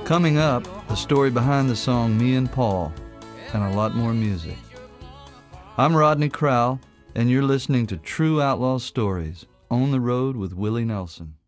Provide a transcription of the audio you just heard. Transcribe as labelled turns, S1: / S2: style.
S1: Coming up, the story behind the song Me and Paul, and a lot more music. I'm Rodney Crowell, and you're listening to True Outlaw Stories, On the Road with Willie Nelson.